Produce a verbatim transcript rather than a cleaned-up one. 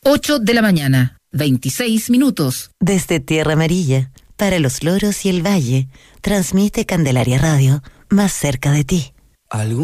ocho de la mañana, veintiséis minutos. Desde Tierra Amarilla, para los loros y el valle, transmite Candelaria Radio, más cerca de ti. ¿Algún